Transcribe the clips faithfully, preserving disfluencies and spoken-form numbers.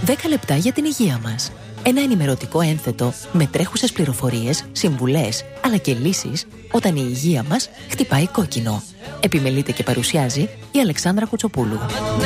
δέκα λεπτά για την υγεία μας. Ένα ενημερωτικό ένθετο με τρέχουσες πληροφορίες, συμβουλές, αλλά και λύσεις όταν η υγεία μας χτυπάει κόκκινο. Επιμελείται και παρουσιάζει η Αλεξάνδρα Κουτσοπούλου.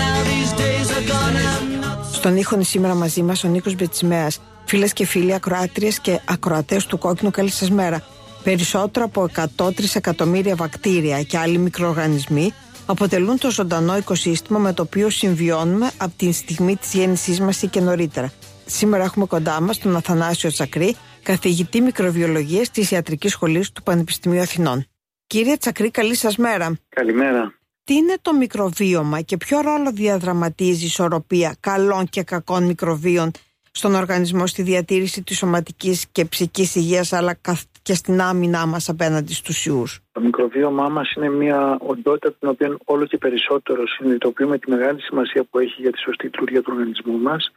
Στον ήχο είναι σήμερα μαζί μας ο Νίκος Μπετσιμέας. Φίλες και φίλοι, ακροάτριες και ακροατές του Κόκκινου, καλή σας μέρα. Περισσότερο από εκατό τρισεκατομμύρια βακτήρια και άλλοι μικροοργανισμοί αποτελούν το ζωντανό οικοσύστημα με το οποίο συμβιώνουμε από τη στιγμή της γέννησής μας ή και νωρίτερα. Σήμερα έχουμε κοντά μας τον Αθανάσιο Τσακρή, καθηγητή μικροβιολογίας της Ιατρικής Σχολής του Πανεπιστημίου Αθηνών. Κύριε Τσακρή, καλή σας μέρα. Καλημέρα. Τι είναι το μικροβίωμα και ποιο ρόλο διαδραματίζει η ισορροπία καλών και κακών μικροβίων στον οργανισμό, στη διατήρηση της σωματικής και ψυχικής υγείας, αλλά και στην άμυνά μας απέναντι στους ιούς? Το μικροβίωμά μας είναι μια οντότητα την οποία όλο και περισσότερο συνειδητοποιούμε τη μεγάλη σημασία που έχει για τη σωστή λειτουργία του οργανισμού μας.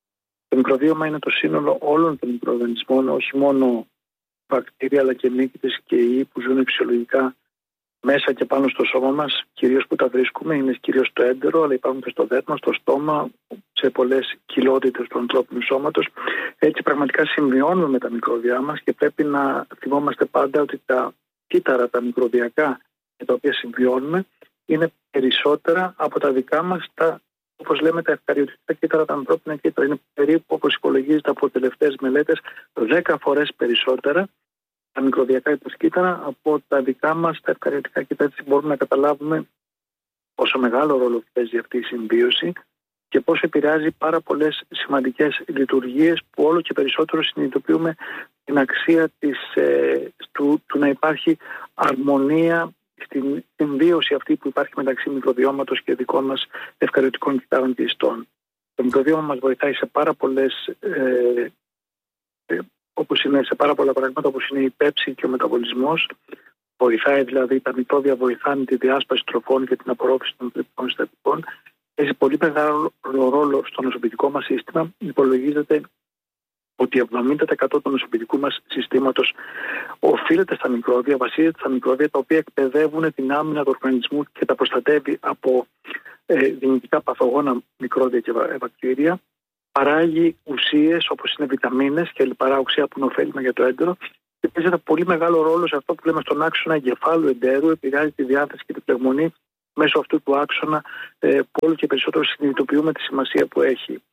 Το μικροβίωμα είναι το σύνολο όλων των μικροοργανισμών, όχι μόνο βακτήρια αλλά και μύκητες και ιοί που ζουν φυσιολογικά μέσα και πάνω στο σώμα μας, κυρίως που τα βρίσκουμε, είναι κυρίως στο έντερο, αλλά υπάρχουν και στο δέρμα, στο στόμα, σε πολλές κοιλότητες του ανθρώπινου σώματος. Έτσι πραγματικά συμβιώνουμε με τα μικρόβια μας και πρέπει να θυμόμαστε πάντα ότι τα κύτταρα, τα μικροβιακά με τα οποία συμβιώνουμε, είναι περισσότερα από τα δικά μας, τα, όπως λέμε, τα ευκαριωτικά κύτταρα, τα ανθρώπινα κύτταρα. Είναι περίπου, όπως υπολογίζεται από τελευταίες μελέτες, δέκα φορές περισσότερα τα μικροβιακά κύτταρα από τα δικά μας τα ευκαριωτικά κύτταρα. Έτσι μπορούμε να καταλάβουμε πόσο μεγάλο ρόλο παίζει αυτή η συμβίωση και πόσο επηρεάζει πάρα πολλές σημαντικές λειτουργίες που όλο και περισσότερο συνειδητοποιούμε την αξία της, ε, του, του να υπάρχει αρμονία στην συμβίωση αυτή που υπάρχει μεταξύ μικροβιώματος και δικών μας ευκαριωτικών κυττάρων και ιστών. Το μικροβίωμα μας βοηθάει σε πάρα πολλές ε, ε, όπως είναι σε πάρα πολλά πράγματα, όπως είναι η πέψη και ο μεταβολισμός. Βοηθάει δηλαδή, τα μικρόβια βοηθάνε τη διάσπαση τροφών και την απορρόφηση των θρεπτικών συστατικών. Έχει πολύ μεγάλο ρόλο στο νοσοποιητικό μας σύστημα. Υπολογίζεται ότι εβδομήντα τοις εκατό του νοσοποιητικού μας συστήματος οφείλεται στα μικρόβια, βασίζεται στα μικρόβια τα οποία εκπαιδεύουν την άμυνα του οργανισμού και τα προστατεύει από ε, δυνητικά παθογόνα μικρόβια και βακτήρια. Παράγει ουσίες όπως είναι βιταμίνες και λιπαρά οξέα που είναι ωφέλιμα για το έντερο και παίζει ένα πολύ μεγάλο ρόλο σε αυτό που λέμε στον άξονα εγκεφάλου εντέρου, επηρεάζει τη διάθεση και την πνευμονή μέσω αυτού του άξονα ε, που όλο και περισσότερο συνειδητοποιούμε τη σημασία που έχει.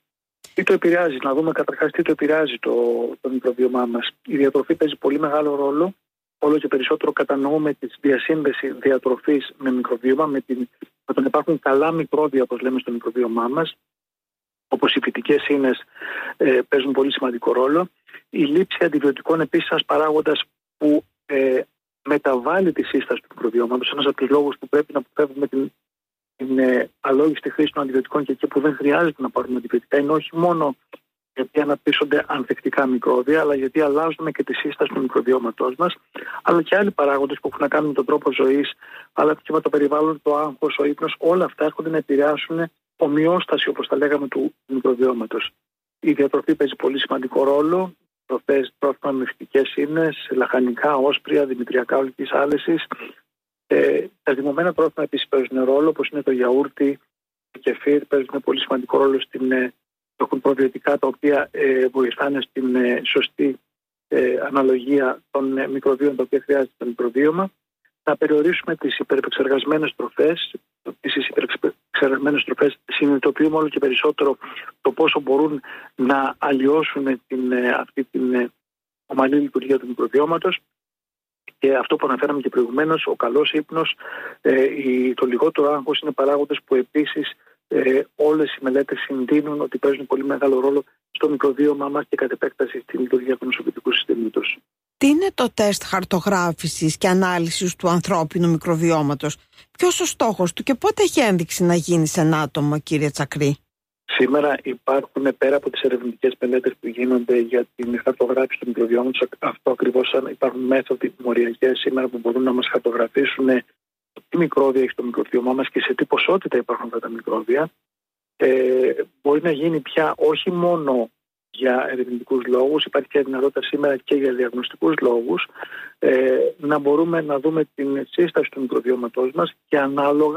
Τι το επηρεάζει, να δούμε καταρχάς τι το επηρεάζει το, το μικροβίωμά μας. Η διατροφή παίζει πολύ μεγάλο ρόλο. Όλο και περισσότερο κατανοούμε τη διασύνδεση διατροφής με μικροβίωμα, με, την, με τον υπάρχουν καλά μικρόβια, όπως λέμε, στο μικροβίωμά μας. Όπως οι φυτικές ίνες ε, παίζουν πολύ σημαντικό ρόλο. Η λήψη αντιβιωτικών επίσης ένας παράγοντας που ε, μεταβάλλει τη σύσταση του μικροβιώματος. Ένας από τους λόγους που πρέπει να αποφεύγουμε την, την ε, αλόγιστη χρήση των αντιβιωτικών και εκεί που δεν χρειάζεται να πάρουμε αντιβιωτικά είναι όχι μόνο γιατί αναπτύσσονται ανθεκτικά μικρόβια, αλλά γιατί αλλάζουμε και τη σύσταση του μικροβιώματός μας, αλλά και άλλοι παράγοντες που έχουν να κάνουν με τον τρόπο ζωής, αλλά και με το περιβάλλον, το άγχος, ο ύπνος, όλα αυτά έρχονται να επηρεάσουν ομοιόσταση, όπως τα λέγαμε, του μικροβιώματος. Η διατροφή παίζει πολύ σημαντικό ρόλο. Τροφές, τρόφιμα με φυτικές ίνες, λαχανικά, όσπρια, δημητριακά ολικής άλεσης. Ε, τα δημωμένα τρόφιμα επίσης παίζουν ρόλο, όπως είναι το γιαούρτι, το κεφίρ, παίζουν πολύ σημαντικό ρόλο στην, ε, έχουν προβιωτικά τα οποία ε, βοηθάνε στην ε, σωστή ε, αναλογία των ε, μικροβίων τα οποία χρειάζεται το μικροβίωμα. Να περιορίσουμε τις υπερεπεξεργασμένες τροφές. Τις υπερεξεργασμένες τροφές συνειδητοποιούμε όλο και περισσότερο το πόσο μπορούν να αλλοιώσουν την, αυτή την ομαλή λειτουργία του μικροβιώματος. Και αυτό που αναφέραμε και προηγουμένως, ο καλός ύπνος, ε, το λιγότερο άγχος είναι παράγοντες που επίσης ε, όλες οι μελέτες συντείνουν ότι παίζουν πολύ μεγάλο ρόλο στο μικροβίωμά μας και κατ' επέκταση στη λειτουργία του νοσοποιητικού συστήματος. Τι είναι το τεστ χαρτογράφησης και ανάλυσης του ανθρώπινου μικροβιώματος? Ποιος ο στόχος του και πότε έχει ένδειξη να γίνει σε ένα άτομο, κύριε Τσακρή? Σήμερα υπάρχουν, πέρα από τις ερευνητικές μελέτες που γίνονται για την χαρτογράφηση του μικροβιώματος, αυτό ακριβώς υπάρχουν μέθοδοι μοριακές σήμερα που μπορούν να μας χαρτογραφήσουν τι μικρόβια έχει το μικροβιώμά μας και σε τι ποσότητα υπάρχουν αυτά τα μικρόβια. Ε, μπορεί να γίνει πια όχι μόνο για ερευνητικούς λόγους, υπάρχει και δυνατότητα σήμερα και για διαγνωστικούς λόγους, ε, να μπορούμε να δούμε την σύσταση του μικροβιώματός μας και ανάλογα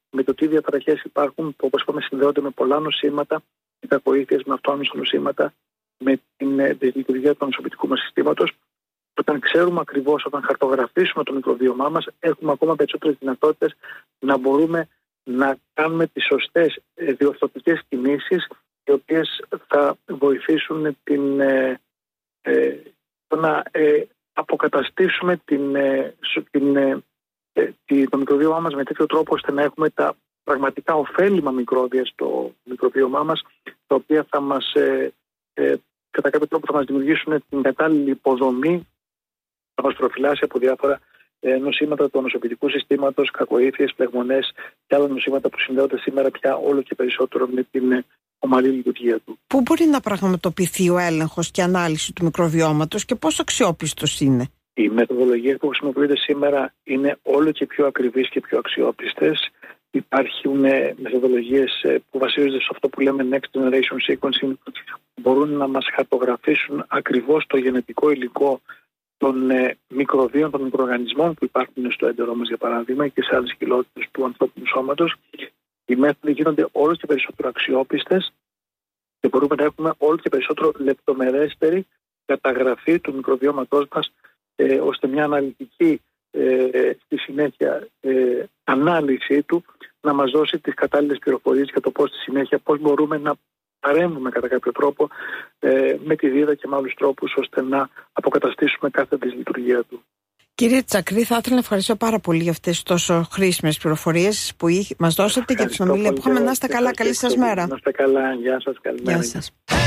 με το τι διαταραχές υπάρχουν, που όπως είπαμε συνδέονται με πολλά νοσήματα, με κακοήθειες, με αυτόνομες νοσήματα, με την δυσλειτουργία του νοσοποιητικού μας συστήματος. Όταν ξέρουμε ακριβώς, όταν χαρτογραφήσουμε το μικροβίωμά μας, έχουμε ακόμα περισσότερες δυνατότητες να μπορούμε να κάνουμε τις σωστές διορθωτικές κινήσεις, οι οποίες θα βοηθήσουν την, ε, ε, να ε, αποκαταστήσουμε την, ε, την, ε, το μικροβίωμά μας με τέτοιο τρόπο ώστε να έχουμε τα πραγματικά ωφέλιμα μικρόβια στο μικροβίωμά μας, τα οποία θα μας, ε, ε, κατά κάποιο τρόπο θα μας δημιουργήσουν την κατάλληλη υποδομή, θα μας προφυλάσει από διάφορα ε, νοσήματα του νοσοποιητικού συστήματος, κακοήθειες, πλεγμονές και άλλα νοσήματα που συνδέονται σήμερα πια όλο και περισσότερο με την ε, ομαλή λειτουργία του. Πού μπορεί να πραγματοποιηθεί ο έλεγχος και ανάλυση του μικροβιώματος και πόσο αξιόπιστος είναι? Οι μεθοδολογίες που χρησιμοποιούνται σήμερα είναι όλο και πιο ακριβείς και πιο αξιόπιστες. Υπάρχουν μεθοδολογίες που βασίζονται σε αυτό που λέμε Next Generation Sequencing, που μπορούν να μας χαρτογραφήσουν ακριβώς το γενετικό υλικό των μικροβίων, των μικροοργανισμών που υπάρχουν στο έντερό μας, για παράδειγμα, και σε άλλες κοιλότητες του ανθρώπινου σώματος. Οι μέθοδοι γίνονται όλο και περισσότερο αξιόπιστες και μπορούμε να έχουμε όλο και περισσότερο λεπτομερέστερη καταγραφή του μικροβιώματός μας, ε, ώστε μια αναλυτική ε, στη συνέχεια ε, ανάλυση του να μας δώσει τις κατάλληλες πληροφορίες για το πώς στη συνέχεια πώς μπορούμε να παρέμβουμε κατά κάποιο τρόπο ε, με τη δίδα και με άλλους τρόπους ώστε να αποκαταστήσουμε κάθε δυσλειτουργία του. Κύριε Τσακρή, θα ήθελα να ευχαριστώ πάρα πολύ για αυτές τις τόσο χρήσιμες πληροφορίες που μας δώσατε και τη συνομιλία που είχαμε. Να είστε καλά, καλή σας μέρα. Να είστε καλά, γεια σας, καλημέρα. Γεια σας.